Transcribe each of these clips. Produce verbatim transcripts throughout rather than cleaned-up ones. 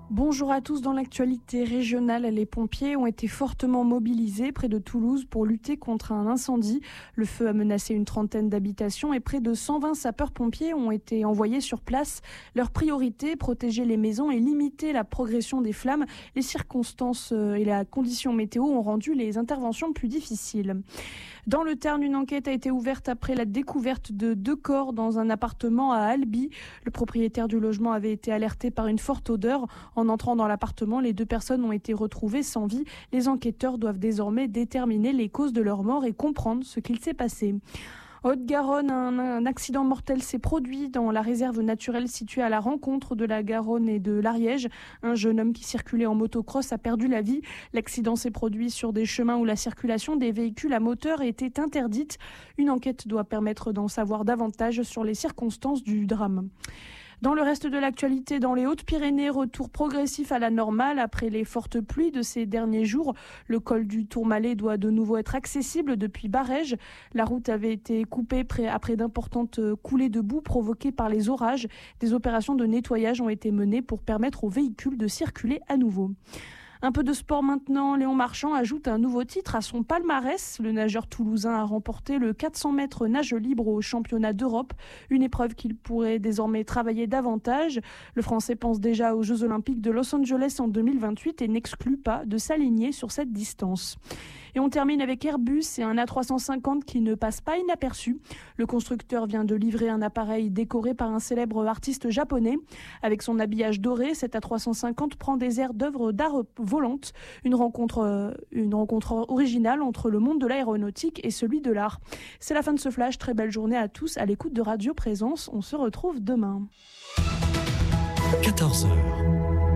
Bonjour à tous. Dans l'actualité régionale, les pompiers ont été fortement mobilisés près de Toulouse pour lutter contre un incendie. Le feu a menacé une trentaine d'habitations et près de cent vingt sapeurs-pompiers ont été envoyés sur place. Leur priorité, protéger les maisons et limiter la progression des flammes. Les circonstances et la condition météo ont rendu les interventions plus difficiles. Dans le Tarn, une enquête a été ouverte après la découverte de deux corps dans un appartement à Albi. Le propriétaire du logement avait été alerté par une forte odeur. En entrant dans l'appartement, les deux personnes ont été retrouvées sans vie. Les enquêteurs doivent désormais déterminer les causes de leur mort et comprendre ce qu'il s'est passé. Haute-Garonne, un, un accident mortel s'est produit dans la réserve naturelle située à la rencontre de la Garonne et de l'Ariège. Un jeune homme qui circulait en motocross a perdu la vie. L'accident s'est produit sur des chemins où la circulation des véhicules à moteur était interdite. Une enquête doit permettre d'en savoir davantage sur les circonstances du drame. Dans le reste de l'actualité, dans les Hautes-Pyrénées, retour progressif à la normale après les fortes pluies de ces derniers jours. Le col du Tourmalet doit de nouveau être accessible depuis Barèges. La route avait été coupée après d'importantes coulées de boue provoquées par les orages. Des opérations de nettoyage ont été menées pour permettre aux véhicules de circuler à nouveau. Un peu de sport maintenant. Léon Marchand ajoute un nouveau titre à son palmarès. Le nageur toulousain a remporté le quatre cents mètres nage libre au championnat d'Europe, une épreuve qu'il pourrait désormais travailler davantage. Le Français pense déjà aux Jeux Olympiques de Los Angeles en deux mille vingt-huit et n'exclut pas de s'aligner sur cette distance. Et on termine avec Airbus et un A trois cent cinquante qui ne passe pas inaperçu. Le constructeur vient de livrer un appareil décoré par un célèbre artiste japonais. Avec son habillage doré, cet A trois cent cinquante prend des airs d'œuvres d'art volante. Une rencontre, une rencontre originale entre le monde de l'aéronautique et celui de l'art. C'est la fin de ce flash. Très belle journée à tous à l'écoute de Radio Présence. On se retrouve demain. quatorze heures.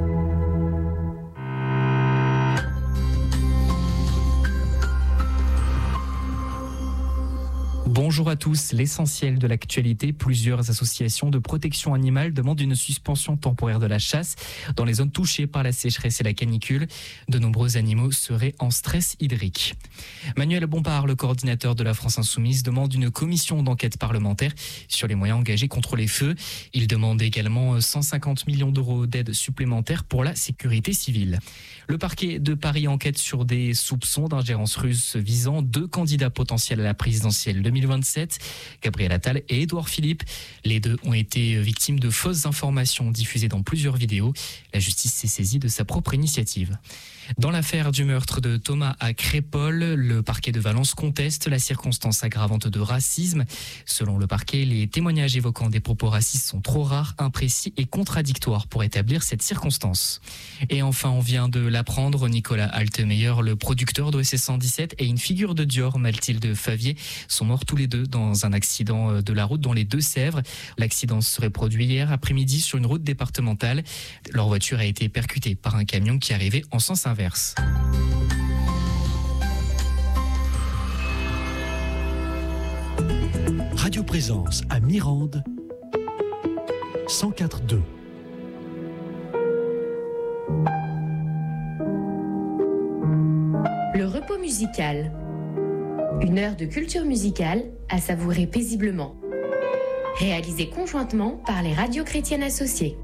Bonjour à tous. L'essentiel de l'actualité, plusieurs associations de protection animale demandent une suspension temporaire de la chasse dans les zones touchées par la sécheresse et la canicule. De nombreux animaux seraient en stress hydrique. Manuel Bompard, le coordinateur de la France Insoumise, demande une commission d'enquête parlementaire sur les moyens engagés contre les feux. Il demande également cent cinquante millions d'euros d'aide supplémentaire pour la sécurité civile. Le parquet de Paris enquête sur des soupçons d'ingérence russe visant deux candidats potentiels à la présidentielle deux mille vingt-sept, Gabriel Attal et Édouard Philippe. Les deux ont été victimes de fausses informations diffusées dans plusieurs vidéos. La justice s'est saisie de sa propre initiative. Dans l'affaire du meurtre de Thomas à Crépol, le parquet de Valence conteste la circonstance aggravante de racisme. Selon le parquet, les témoignages évoquant des propos racistes sont trop rares, imprécis et contradictoires pour établir cette circonstance. Et enfin, on vient de l'apprendre, Nicolas Altemeyer, le producteur d'O S S cent dix-sept et une figure de Dior, Mathilde Favier, sont morts tous les deux dans un accident de la route dans les Deux-Sèvres. L'accident se serait produit hier après-midi sur une route départementale. Leur voiture a été percutée par un camion qui arrivait en sens inverse. Radio Présence à Mirande, cent quatre virgule deux. Le repos musical. Une heure de culture musicale à savourer paisiblement. Réalisée conjointement par les radios chrétiennes associées.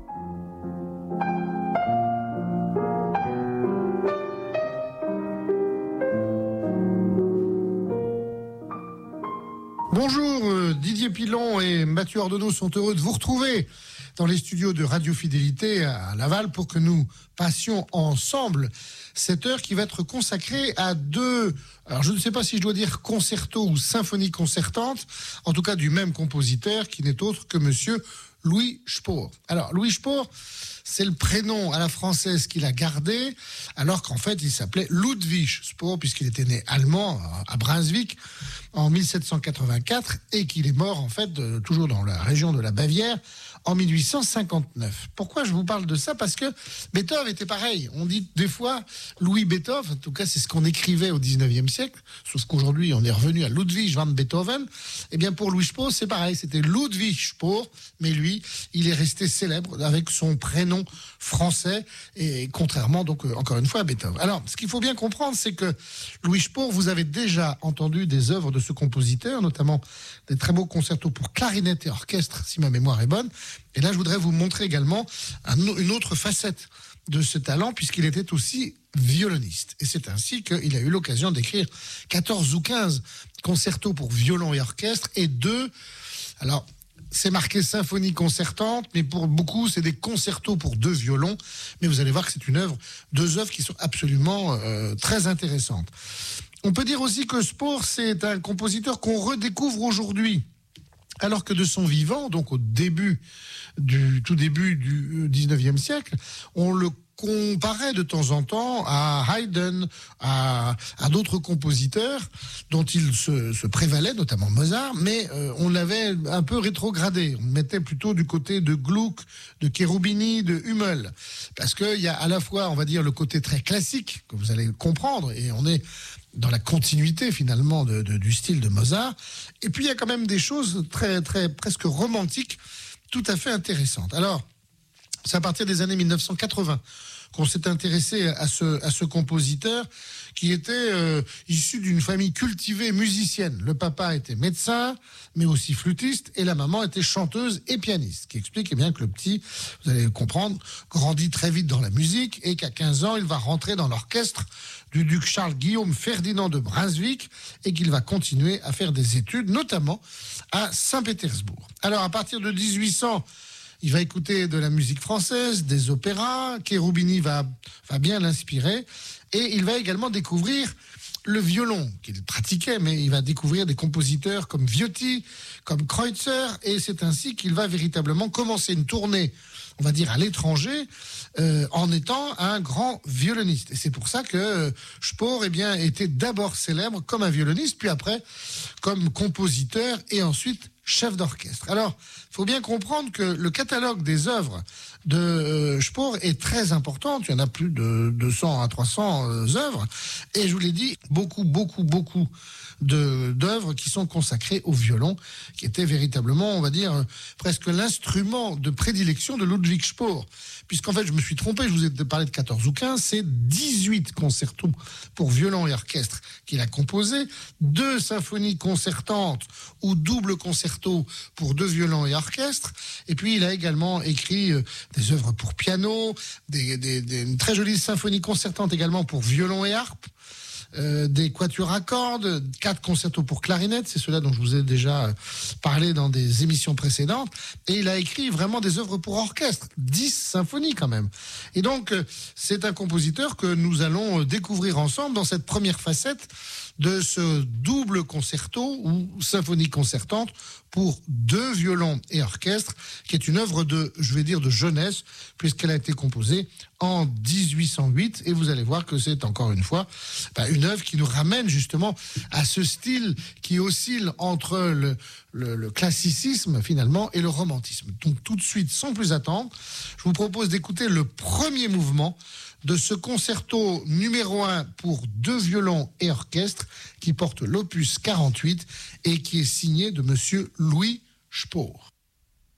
Bonjour, euh, Didier Pilon et Mathieu Ordonneau sont heureux de vous retrouver dans les studios de Radio Fidélité à Laval pour que nous passions ensemble cette heure qui va être consacrée à deux, alors je ne sais pas si je dois dire concerto ou symphonie concertante, en tout cas du même compositeur qui n'est autre que monsieur Louis Spohr. Alors Louis Spohr, c'est le prénom à la française qu'il a gardé, alors qu'en fait il s'appelait Ludwig Spohr puisqu'il était né allemand à Brunswick en mille sept cent quatre-vingt-quatre et qu'il est mort en fait de, toujours dans la région de la Bavière en mille huit cent cinquante-neuf. Pourquoi je vous parle de ça ? Parce que Beethoven était pareil. On dit des fois Louis Beethoven, en tout cas c'est ce qu'on écrivait au dix-neuvième siècle, sauf qu'aujourd'hui on est revenu à Ludwig van Beethoven. Et bien pour Louis Spohr c'est pareil, c'était Ludwig Spohr, mais lui il est resté célèbre avec son prénom français et contrairement donc encore une fois à Beethoven. Alors ce qu'il faut bien comprendre c'est que Louis Spohr, vous avez déjà entendu des œuvres de ce compositeur, notamment des très beaux concertos pour clarinette et orchestre si ma mémoire est bonne. Et là, je voudrais vous montrer également un, une autre facette de ce talent puisqu'il était aussi violoniste. Et c'est ainsi qu'il a eu l'occasion d'écrire quatorze ou quinze concertos pour violon et orchestre et deux, alors c'est marqué symphonie concertante, mais pour beaucoup c'est des concertos pour deux violons, mais vous allez voir que c'est une œuvre, deux œuvres qui sont absolument euh, très intéressantes. On peut dire aussi que Spohr, c'est un compositeur qu'on redécouvre aujourd'hui, alors que de son vivant, donc au début du tout début du dix-neuvième siècle, on le comparait de temps en temps à Haydn, à, à d'autres compositeurs dont il se, se prévalait, notamment Mozart, mais euh, on l'avait un peu rétrogradé. On le mettait plutôt du côté de Gluck, de Cherubini, de Hummel, parce qu'il y a à la fois, on va dire, le côté très classique, que vous allez comprendre, et on est dans la continuité finalement de, de, du style de Mozart, et puis il y a quand même des choses très, très presque romantiques, tout à fait intéressantes. Alors, c'est à partir des années mille neuf cent quatre-vingts qu'on s'est intéressé à ce, à ce compositeur qui était euh, issu d'une famille cultivée musicienne. Le papa était médecin, mais aussi flûtiste, et la maman était chanteuse et pianiste, ce qui explique eh bien que le petit, vous allez comprendre, grandit très vite dans la musique, et qu'à quinze ans, il va rentrer dans l'orchestre du duc Charles-Guillaume Ferdinand de Brunswick, et qu'il va continuer à faire des études, notamment à Saint-Pétersbourg. Alors, à partir de dix-huit cents, il va écouter de la musique française, des opéras. Cherubini va, va bien l'inspirer. Et il va également découvrir le violon qu'il pratiquait, mais il va découvrir des compositeurs comme Viotti, comme Kreutzer. Et c'est ainsi qu'il va véritablement commencer une tournée, on va dire, à l'étranger, euh, en étant un grand violoniste. Et c'est pour ça que euh, Spohr eh bien, était d'abord célèbre comme un violoniste, puis après comme compositeur, et ensuite chef d'orchestre. Alors, il faut bien comprendre que le catalogue des œuvres de euh, Spohr est très important. Il y en a plus de deux cents à trois cents euh, œuvres. Et je vous l'ai dit, beaucoup, beaucoup, beaucoup de, d'œuvres qui sont consacrées au violon, qui était véritablement, on va dire, euh, presque l'instrument de prédilection de Ludwig Spohr. Puisqu'en fait, je me suis trompé, je vous ai parlé de quatorze ou quinze, c'est dix-huit concertos pour violon et orchestre qu'il a composés, deux symphonies concertantes ou double concerto pour deux violons et orchestre, et puis il a également écrit euh, des œuvres pour piano, des, des, des, une très jolie symphonie concertante également pour violon et harpe, Euh, des quatuors à cordes, quatre concertos pour clarinette, c'est cela dont je vous ai déjà parlé dans des émissions précédentes, et il a écrit vraiment des œuvres pour orchestre, dix symphonies quand même. Et donc, c'est un compositeur que nous allons découvrir ensemble dans cette première facette de ce double concerto ou symphonie concertante pour deux violons et orchestre, qui est une œuvre de, je vais dire, de jeunesse, puisqu'elle a été composée en dix-huit cent huit, et vous allez voir que c'est encore une fois bah, une œuvre qui nous ramène justement à ce style qui oscille entre le, le, le classicisme finalement et le romantisme. Donc tout de suite, sans plus attendre, je vous propose d'écouter le premier mouvement de ce concerto numéro un pour deux violons et orchestre qui porte l'opus quarante-huit et qui est signé de monsieur Louis Spohr.